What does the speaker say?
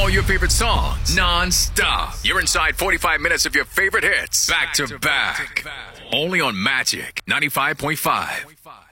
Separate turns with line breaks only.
all your favorite songs non-stop. You're inside 45 minutes of your favorite hits back to back. Only on Magic 95.5.